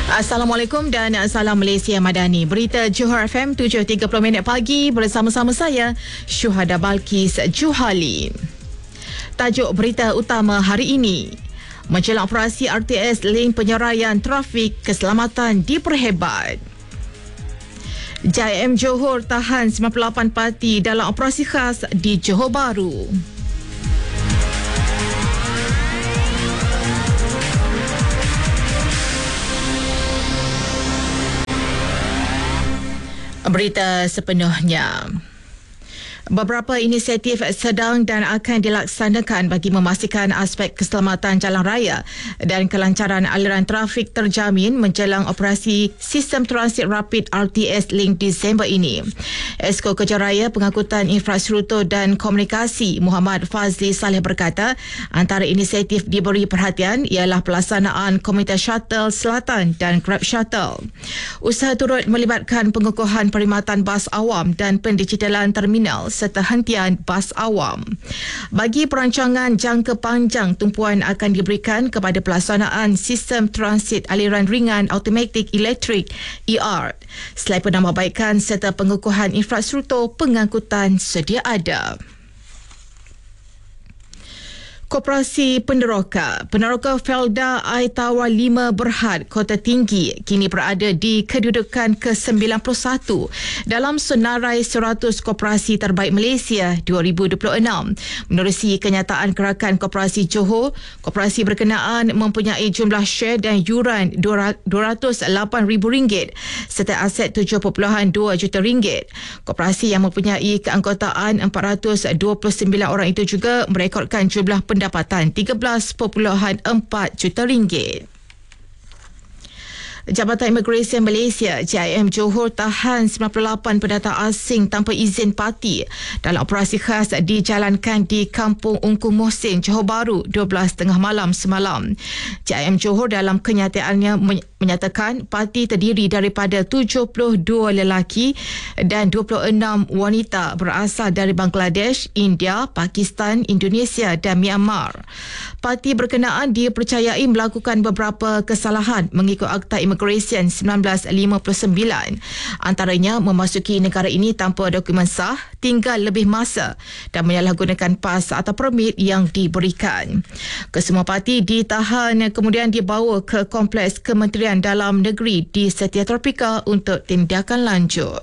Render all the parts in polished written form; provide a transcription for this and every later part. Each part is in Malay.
Assalamualaikum dan salam Malaysia Madani. Berita Johor FM 7.30 pagi bersama-sama saya Syuhada Balkis Juhali. Tajuk berita utama hari ini. Menjelang operasi RTS link penyeraian trafik, keselamatan diperhebat. JIM Johor tahan 98 parti dalam operasi khas di Johor Bahru. Berita sepenuhnya. Beberapa inisiatif sedang dan akan dilaksanakan bagi memastikan aspek keselamatan jalan raya dan kelancaran aliran trafik terjamin menjelang operasi Sistem Transit Rapid RTS Link Disember ini. Esko Kerja Raya Pengangkutan Infrastruktur dan Komunikasi Muhammad Fazli Saleh berkata, antara inisiatif diberi perhatian ialah pelaksanaan Komunitas Shuttle Selatan dan Grab Shuttle. Usaha turut melibatkan pengukuhan perkhidmatan bas awam dan pendigitalan terminal serta hentian bas awam. Bagi perancangan jangka panjang, tumpuan akan diberikan kepada pelaksanaan sistem transit aliran ringan automatik elektrik ER selain penambahbaikan serta pengukuhan infrastruktur pengangkutan sedia ada. Koperasi Peneroka Felda Air Tawar 5 Berhad Kota Tinggi kini berada di kedudukan ke-91 dalam senarai 100 koperasi terbaik Malaysia 2026. Menerusi kenyataan gerakan Koperasi Johor, koperasi berkenaan mempunyai jumlah share dan yuran RM208,000 serta aset RM7.2 juta. Koperasi yang mempunyai keanggotaan 429 orang itu juga merekodkan jumlah pendapatan RM13.4 juta. Jabatan Imigresen Malaysia JIM Johor tahan 98 pendatang asing tanpa izin parti dalam operasi khas dijalankan di Kampung Ungkung Mohsin, Johor Bahru 12:30 malam semalam. JIM Johor dalam kenyataannya menyatakan parti terdiri daripada 72 lelaki dan 26 wanita berasal dari Bangladesh, India, Pakistan, Indonesia dan Myanmar. Parti berkenaan dipercayai melakukan beberapa kesalahan mengikut Akta Imigresen 1959. Antaranya memasuki negara ini tanpa dokumen sah, tinggal lebih masa dan menyalahgunakan pas atau permit yang diberikan. Kesemua parti ditahan kemudian dibawa ke Kompleks Kementerian Dalam Negeri di Setia Tropika untuk tindakan lanjut.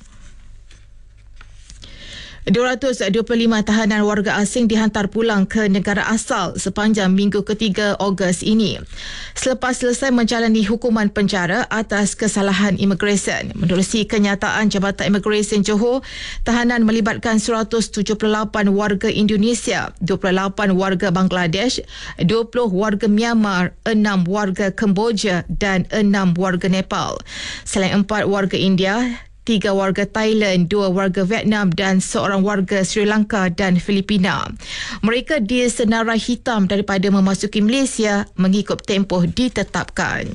225 tahanan warga asing dihantar pulang ke negara asal sepanjang minggu ketiga Ogos ini selepas selesai menjalani hukuman penjara atas kesalahan imigresen. Menerusi kenyataan Jabatan Imigresen Johor, tahanan melibatkan 178 warga Indonesia, 28 warga Bangladesh, 20 warga Myanmar, 6 warga Kemboja dan 6 warga Nepal. Selain 4 warga India, 3 warga Thailand, 2 warga Vietnam dan 1 warga Sri Lanka dan Filipina. Mereka disenarai hitam daripada memasuki Malaysia mengikut tempoh ditetapkan.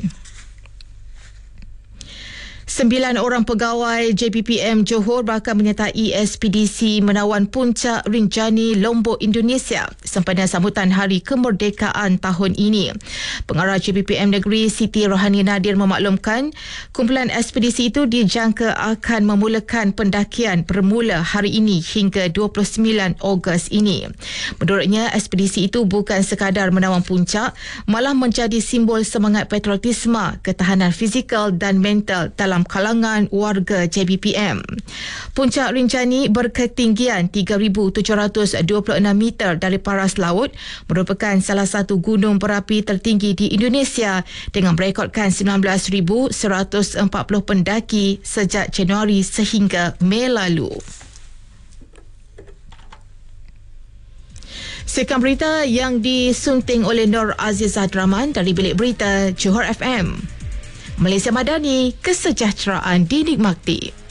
9 orang pegawai JPPM Johor bakal menyertai ekspedisi menawan Puncak Rinjani Lombok Indonesia sempena sambutan Hari Kemerdekaan tahun ini. Pengarah JPPM Negeri Siti Rohani Nadir memaklumkan kumpulan ekspedisi itu dijangka akan memulakan pendakian bermula hari ini hingga 29 Ogos ini. Menurutnya, ekspedisi itu bukan sekadar menawan puncak, malah menjadi simbol semangat patriotisme, ketahanan fizikal dan mental dalam kalangan warga JPPM. Puncak Rinjani berketinggian 3,726 meter dari paras laut, merupakan salah satu gunung berapi tertinggi di Indonesia dengan merekodkan 19,140 pendaki sejak Januari sehingga Mei lalu. Sekian berita yang disunting oleh Nur Azizah Draman dari Bilik Berita Johor FM. Malaysia Madani, kesejahteraan dinikmati.